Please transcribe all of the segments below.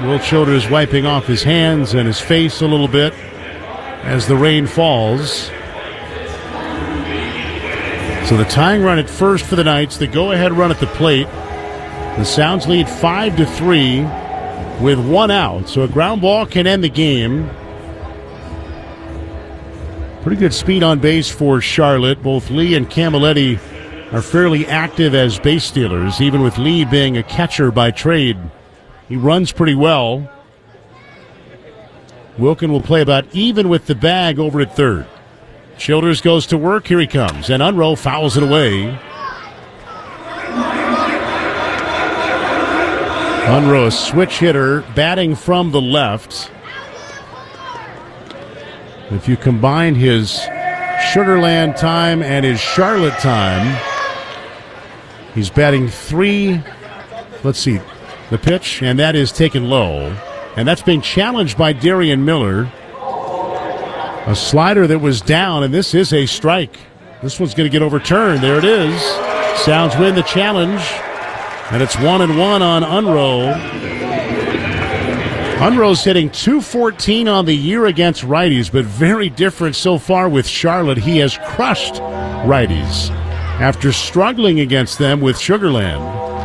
Will Childers wiping off his hands and his face a little bit as the rain falls. So the tying run at first for the Knights, the go-ahead run at the plate. The Sounds lead 5-3 with one out. So a ground ball can end the game. Pretty good speed on base for Charlotte. Both Lee and Camilletti are fairly active as base stealers, even with Lee being a catcher by trade. He runs pretty well. Wilkin will play about even with the bag over at third. Childers goes to work. Here he comes. And Unruh fouls it away. Unruh, a switch hitter, batting from the left. If you combine his Sugarland time and his Charlotte time, he's batting three. Let's see. The pitch, and that is taken low. And that's being challenged by Darian Miller. A slider that was down, and this is a strike. This one's going to get overturned. There it is. Sounds win the challenge. And it's 1-1 on Unruh. Unruh's hitting .214 on the year against righties, but very different so far with Charlotte. He has crushed righties after struggling against them with Sugarland.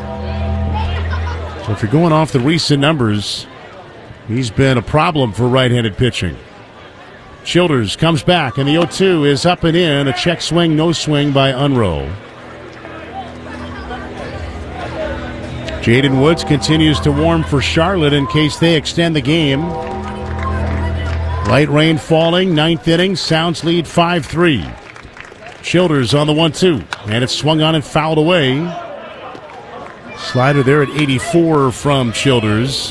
So if you're going off the recent numbers, he's been a problem for right-handed pitching. Childers comes back, and the 0-2 is up and in. A check swing, no swing by Unruh. Jaden Woods continues to warm for Charlotte in case they extend the game. Light rain falling, ninth inning. Sounds lead 5-3. Childers on the 1-2, and it's swung on and fouled away. Slider there at 84 from Childers.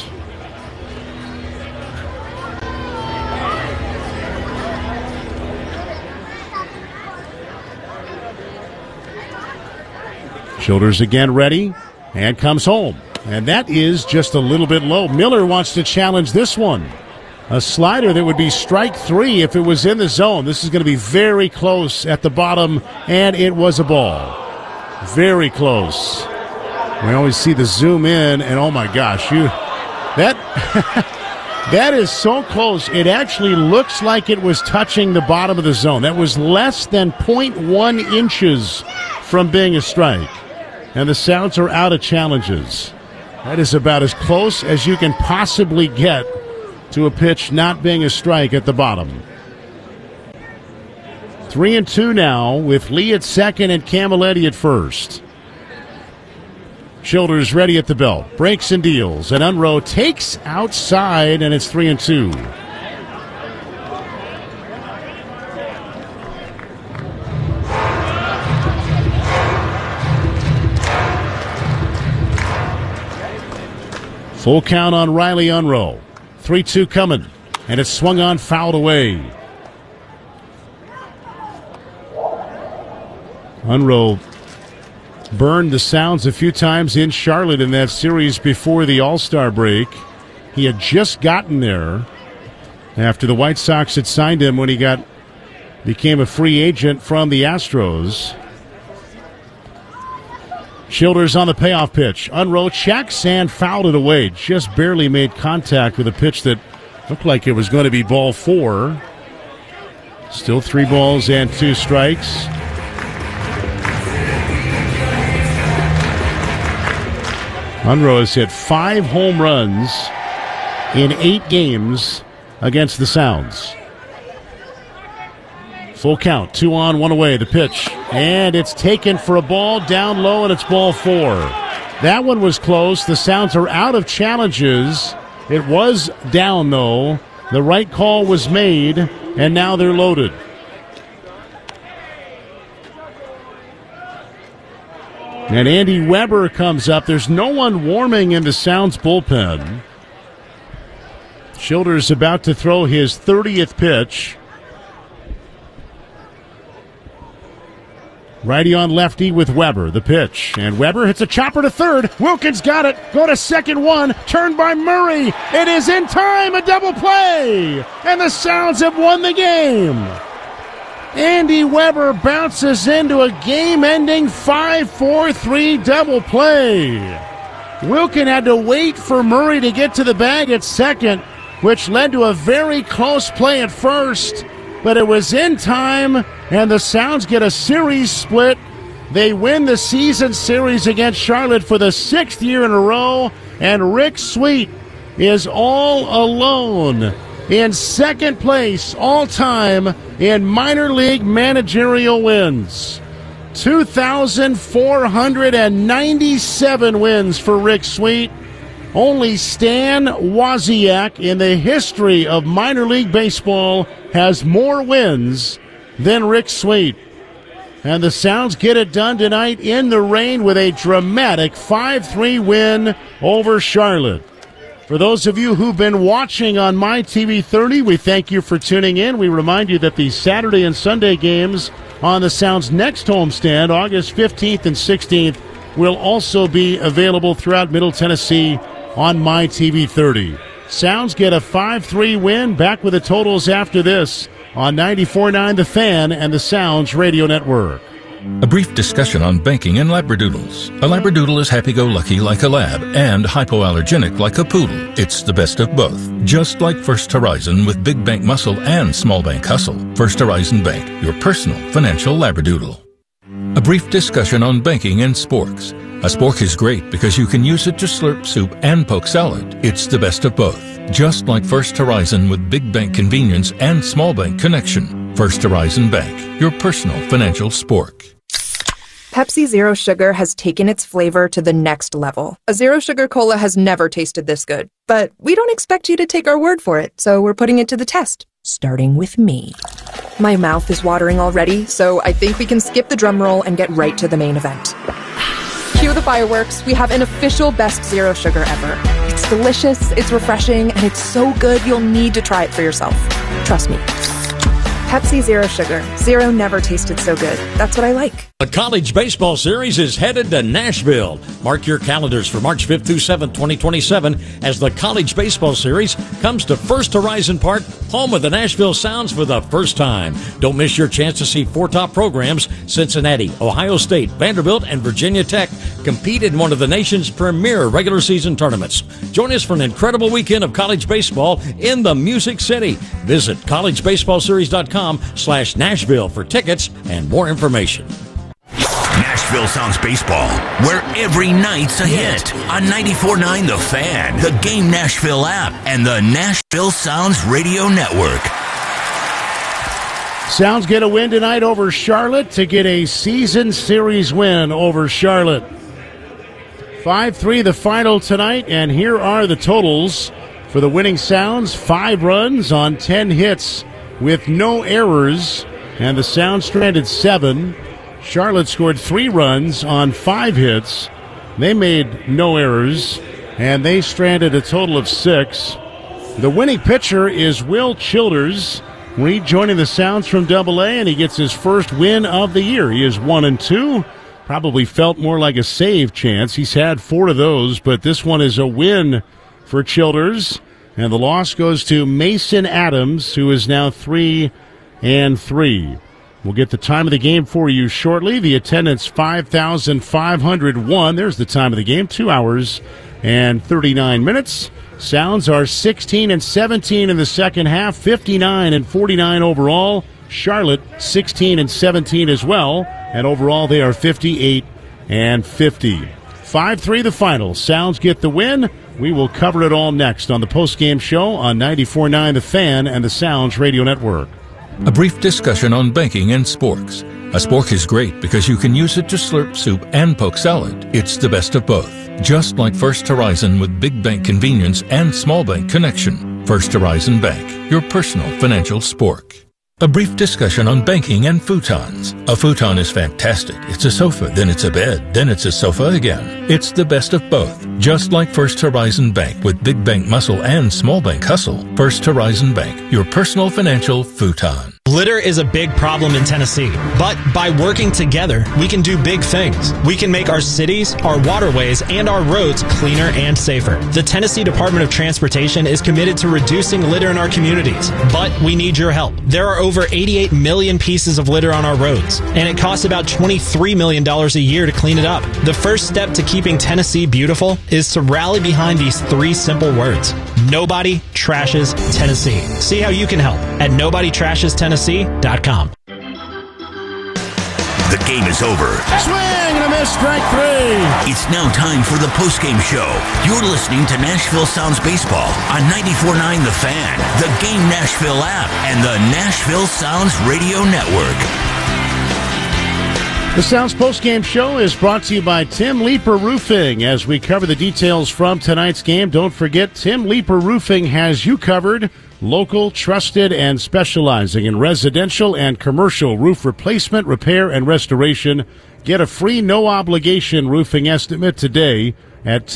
Childers again ready and comes home. And that is just a little bit low. Miller wants to challenge this one. A slider that would be strike three if it was in the zone. This is going to be very close at the bottom, and it was a ball. Very close. We always see the zoom in, and oh my gosh, that is so close. It actually looks like it was touching the bottom of the zone. That was less than 0.1 inches from being a strike. And the Sounds are out of challenges. That is about as close as you can possibly get to a pitch not being a strike at the bottom. 3-2 now with Lee at second and Camilletti at first. Childers ready at the belt. Breaks and deals. And Unruh takes outside, and it's 3-2. Full count on Riley Unruh. 3-2 coming. And it's swung on, fouled away. Unruh burned the Sounds a few times in Charlotte in that series before the All-Star break. He had just gotten there after the White Sox had signed him when he became a free agent from the Astros. Childers on the payoff pitch. Unruh checks and fouled it away. Just barely made contact with a pitch that looked like it was going to be ball four. Still 3 balls and 2 strikes. Unruh has hit 5 home runs in 8 games against the Sounds. Full count, 2 on, 1 away, the pitch. And it's taken for a ball down low, and it's ball 4. That one was close. The Sounds are out of challenges. It was down, though. The right call was made, and now they're loaded. And Andy Weber comes up. There's no one warming in the Sounds bullpen. Childers about to throw his 30th pitch. Righty on lefty with Weber, the pitch. And Weber hits a chopper to third. Wilkins got it. Go to second one. Turned by Murray. It is in time. A double play. And the Sounds have won the game. Andy Weber bounces into a game-ending 5-4-3 double play. Wilkin had to wait for Murray to get to the bag at second, which led to a very close play at first, but it was in time, and the Sounds get a series split. They win the season series against Charlotte for the 6th year in a row, and Rick Sweet is all alone in second place all-time in minor league managerial wins. 2,497 wins for Rick Sweet. Only Stan Wozniak in the history of minor league baseball has more wins than Rick Sweet. And the Sounds get it done tonight in the rain with a dramatic 5-3 win over Charlotte. For those of you who've been watching on MyTV30, we thank you for tuning in. We remind you that the Saturday and Sunday games on the Sounds' next homestand, August 15th and 16th, will also be available throughout Middle Tennessee on MyTV30. Sounds get a 5-3 win. Back with the totals after this on 94.9 The Fan and the Sounds Radio Network. A brief discussion on banking and Labradoodles. A Labradoodle is happy-go-lucky like a lab and hypoallergenic like a poodle. It's the best of both. Just like First Horizon with big bank muscle and small bank hustle. First Horizon Bank, your personal financial Labradoodle. A brief discussion on banking and sporks. A spork is great because you can use it to slurp soup and poke salad. It's the best of both. Just like First Horizon with big bank convenience and small bank connection. First Horizon Bank, your personal financial spork. Pepsi Zero Sugar has taken its flavor to the next level. A Zero Sugar Cola has never tasted this good. But we don't expect you to take our word for it, so we're putting it to the test. Starting with me. My mouth is watering already, so I think we can skip the drum roll and get right to the main event. Cue the fireworks. We have an official best Zero Sugar ever. It's delicious, it's refreshing, and it's so good you'll need to try it for yourself. Trust me. Pepsi Zero Sugar. Zero never tasted so good. That's what I like. The College Baseball Series is headed to Nashville. Mark your calendars for March 5th through 7th, 2027, as the College Baseball Series comes to First Horizon Park, home of the Nashville Sounds for the first time. Don't miss your chance to see 4 top programs. Cincinnati, Ohio State, Vanderbilt, and Virginia Tech compete in one of the nation's premier regular season tournaments. Join us for an incredible weekend of college baseball in the Music City. Visit collegebaseballseries.com/Nashville for tickets and more information. Nashville Sounds Baseball, where every night's a hit on 94.9 The Fan, the Game Nashville app, and the Nashville Sounds Radio Network. Sounds get a win tonight over Charlotte to get a season series win over Charlotte. 5-3 the final tonight, and here are the totals for the winning Sounds. 5 runs on 10 hits with no errors, and the Sounds stranded 7. Charlotte scored 3 runs on 5 hits. They made no errors, and they stranded a total of 6. The winning pitcher is Will Childers, rejoining the Sounds from AA, and he gets his first win of the year. He is 1-2. Probably felt more like a save chance. He's had 4 of those, but this one is a win for Childers. And the loss goes to Mason Adams, who is now 3-3. We'll get the time of the game for you shortly. The attendance, 5,501. There's the time of the game, 2 hours and 39 minutes. Sounds are 16-17 in the second half, 59-49 overall. Charlotte, 16-17 as well. And overall, they are 58-50. 5-3 the final. Sounds get the win. We will cover it all next on the postgame show on 94.9 The Fan and the Sounds Radio Network. A brief discussion on banking and sporks. A spork is great because you can use it to slurp soup and poke salad. It's the best of both. Just like First Horizon with big bank convenience and small bank connection. First Horizon Bank, your personal financial spork. A brief discussion on banking and futons. A futon is fantastic. It's a sofa, then it's a bed, then it's a sofa again. It's the best of both. Just like First Horizon Bank with big bank muscle and small bank hustle. First Horizon Bank, your personal financial futon. Litter is a big problem in Tennessee, but by working together, we can do big things. We can make our cities, our waterways, and our roads cleaner and safer. The Tennessee Department of Transportation is committed to reducing litter in our communities, but we need your help. There are over 88 million pieces of litter on our roads, and it costs about $23 million a year to clean it up. The first step to keeping Tennessee beautiful is to rally behind these 3 simple words. Nobody trashes Tennessee. See how you can help at nobodytrashestennessee.com. The game is over. Swing and a miss, strike 3. It's now time for the postgame show. You're listening to Nashville Sounds Baseball on 94.9 The Fan, the Game Nashville app, and the Nashville Sounds Radio Network. The Sounds postgame show is brought to you by Tim Leeper Roofing. As we cover the details from tonight's game, don't forget Tim Leeper Roofing has you covered. Local, trusted, and specializing in residential and commercial roof replacement, repair, and restoration. Get a free, no-obligation roofing estimate today at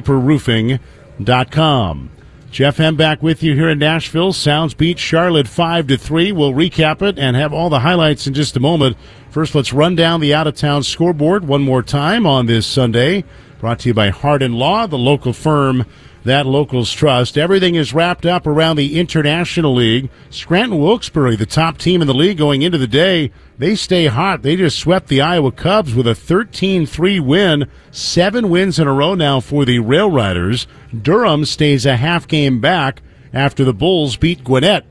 timleeperroofing.com. Jeff M. back with you here in Nashville. Sounds beat Charlotte 5-3. We'll recap it and have all the highlights in just a moment. First, let's run down the out-of-town scoreboard one more time on this Sunday. Brought to you by Hardin Law, the local firm that locals trust. Everything is wrapped up around the International League. Scranton Wilkes-Barre, the top team in the league going into the day, they stay hot. They just swept the Iowa Cubs with a 13-3 win. 7 wins in a row now for the Rail Riders. Durham stays a half game back after the Bulls beat Gwinnett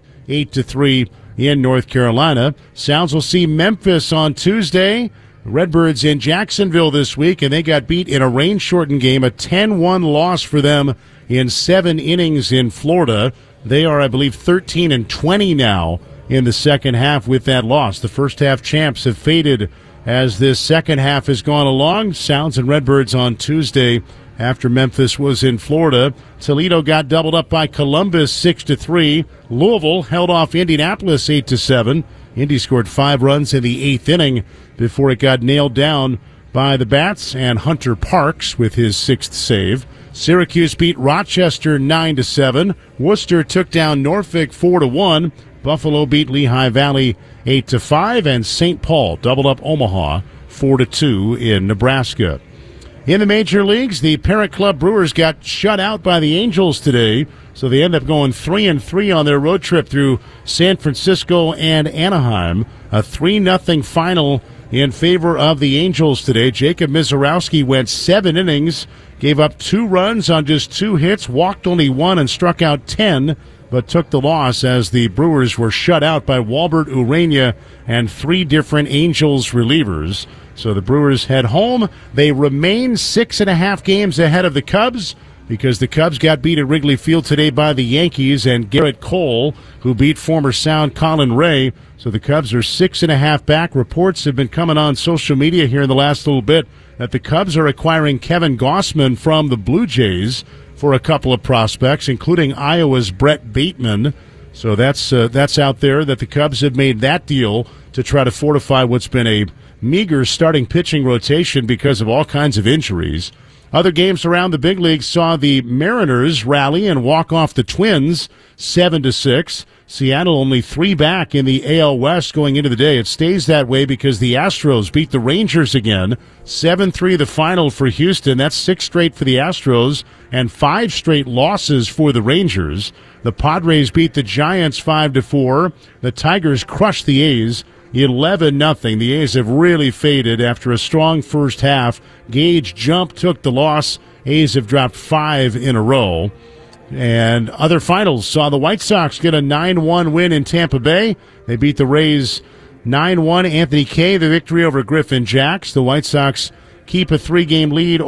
8-3 in North Carolina. Sounds will see Memphis on Tuesday. Redbirds in Jacksonville this week, and they got beat in a rain-shortened game, a 10-1 loss for them in 7 innings in Florida. They are, I believe, 13-20 now in the second half with that loss. The first half champs have faded as this second half has gone along. Sounds and Redbirds on Tuesday after Memphis was in Florida. Toledo got doubled up by Columbus 6-3. Louisville held off Indianapolis 8-7. Indy scored 5 runs in the 8th inning before it got nailed down by the Bats and Hunter Parks with his 6th save. Syracuse beat Rochester 9-7. Worcester took down Norfolk 4-1. Buffalo beat Lehigh Valley 8-5, and St. Paul doubled up Omaha 4-2 in Nebraska. In the major leagues, the parent club Brewers got shut out by the Angels today, so they end up going 3-3 on their road trip through San Francisco and Anaheim. A 3-0 final in favor of the Angels today. Jacob Mizorowski went 7 innings, gave up 2 runs on just 2 hits, walked only 1 and struck out 10, but took the loss as the Brewers were shut out by Walbert Urania and 3 different Angels relievers. So the Brewers head home. They remain 6.5 games ahead of the Cubs because the Cubs got beat at Wrigley Field today by the Yankees and Garrett Cole, who beat former Sound Colin Ray. So the Cubs are 6.5 back. Reports have been coming on social media here in the last little bit that the Cubs are acquiring Kevin Gossman from the Blue Jays for a couple of prospects, including Iowa's Brett Bateman. So that's out there, that the Cubs have made that deal to try to fortify what's been a meager starting pitching rotation because of all kinds of injuries. Other games around the big leagues saw the Mariners rally and walk off the Twins 7-6. Seattle only 3 back in the AL West going into the day. It stays that way because the Astros beat the Rangers again. 7-3 the final for Houston. That's 6 straight for the Astros and 5 straight losses for the Rangers. The Padres beat the Giants 5-4. The Tigers crushed the A's 11-0. The A's have really faded after a strong first half. Gage Jump took the loss. A's have dropped 5 in a row. And other finals saw the White Sox get a 9-1 win in Tampa Bay. They beat the Rays 9-1. Anthony Kay, the victory over Griffin Jacks. The White Sox keep a 3-game lead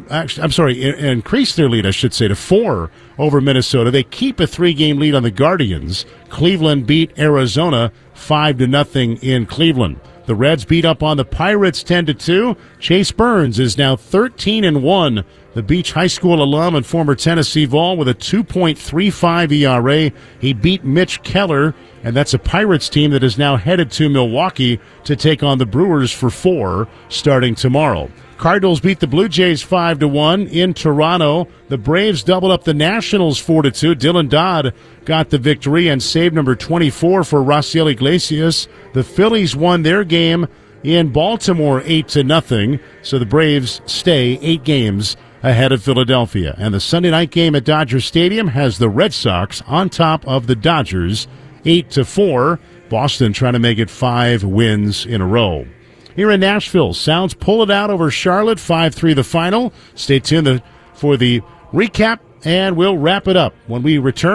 increase their lead, to 4 over Minnesota. They keep a 3-game lead on the Guardians. Cleveland beat Arizona 5-0 in Cleveland. The Reds beat up on the Pirates 10-2. Chase Burns is now 13-1. The Beach High School alum and former Tennessee Vol with a 2.35 ERA. He beat Mitch Keller, and that's a Pirates team that is now headed to Milwaukee to take on the Brewers for 4 starting tomorrow. Cardinals beat the Blue Jays 5-1 in Toronto. The Braves doubled up the Nationals 4-2. Dylan Dodd got the victory and save number 24 for Raciel Iglesias. The Phillies won their game in Baltimore 8-0. So the Braves stay 8 games ahead of Philadelphia. And the Sunday night game at Dodger Stadium has the Red Sox on top of the Dodgers 8-4. Boston trying to make it 5 wins in a row. Here in Nashville, Sounds pull it out over Charlotte, 5-3 the final. Stay tuned for the recap, and we'll wrap it up when we return.